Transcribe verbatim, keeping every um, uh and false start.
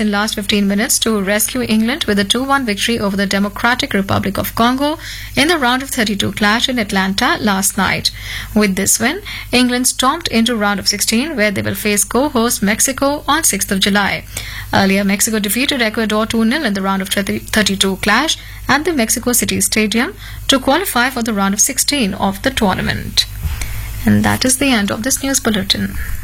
in last fifteen minutes to rescue England with a two one victory over the Democratic Republic of Congo in the round of thirty-two clash in Atlanta last night. With this win, England stomped into round of sixteen where they will face co-host Mexico on sixth of July. Earlier, Mexico defeated Ecuador two nil in the round of thirty-two clash at the Mexico City Stadium to qualify for the round of sixteen of the tournament. And that is the end of this news bulletin.